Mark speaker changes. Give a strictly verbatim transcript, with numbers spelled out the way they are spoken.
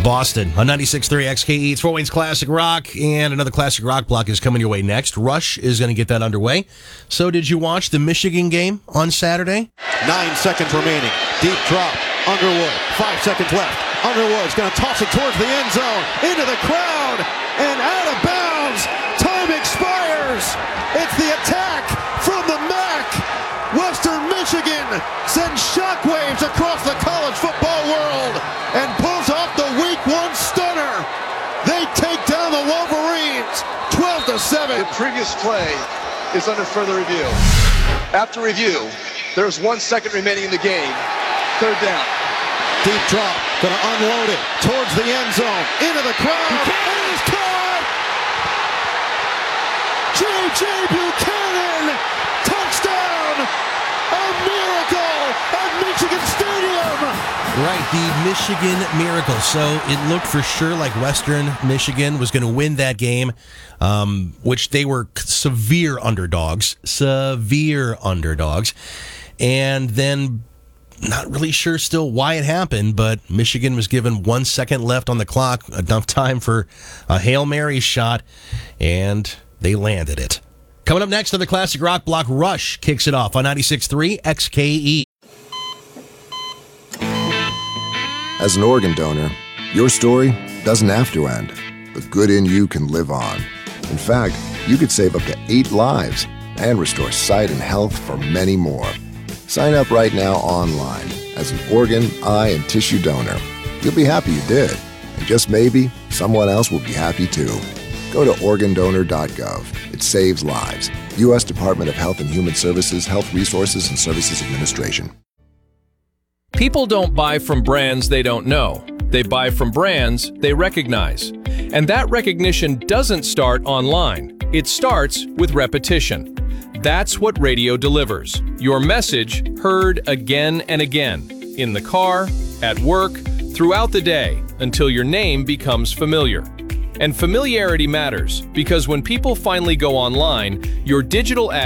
Speaker 1: Boston on ninety-six point three X K E. It's Fort Wayne's Classic Rock, and another Classic Rock block is coming your way next. Rush is going to get that underway. So did you watch the Michigan game on Saturday?
Speaker 2: Nine seconds remaining. Deep drop. Underwood. Five seconds left. Underwood's going to toss it towards the end zone. Into the crowd. And out of bounds. Time expires. It's the attack from the M A C. Western Michigan sends shockwaves across the college football world and pulls off the week one stunner. They take down the Wolverines twelve to seven.
Speaker 3: The previous play is under further review. After review, there's one second remaining in the game. Third down.
Speaker 2: Deep drop. Going to unload it towards the end zone. Into the crowd. And he's caught. J J. Buchanan. Touchdown. A miracle at Michigan Stadium.
Speaker 1: Right, the Michigan Miracle. So it looked for sure like Western Michigan was going to win that game, um, which they were severe underdogs. Severe underdogs. And then not really sure still why it happened, but Michigan was given one second left on the clock, enough time for a Hail Mary shot, and they landed it. Coming up next on the Classic Rock block, Rush kicks it off on ninety-six point three X K E.
Speaker 4: As an organ donor, your story doesn't have to end. The good in you can live on. In fact, you could save up to eight lives and restore sight and health for many more. Sign up right now online as an organ, eye, and tissue donor. You'll be happy you did, and just maybe someone else will be happy too. Go to organ donor dot gov. It saves lives. U S Department of Health and Human Services, Health Resources and Services Administration.
Speaker 5: People don't buy from brands they don't know. They buy from brands they recognize. And that recognition doesn't start online. It starts with repetition. That's what radio delivers. Your message heard again and again. In the car, at work, throughout the day, until your name becomes familiar. And familiarity matters, because when people finally go online, your digital ad